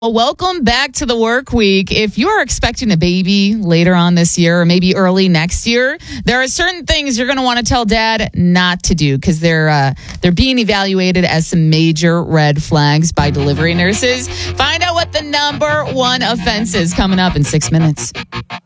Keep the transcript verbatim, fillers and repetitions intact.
Well, welcome back to the work week. If you are expecting a baby later on this year or maybe early next year, there are certain things you're going to want to tell dad not to do because they're uh, they're being evaluated as some major red flags by delivery nurses. Find out what the number one offense is coming up in six minutes.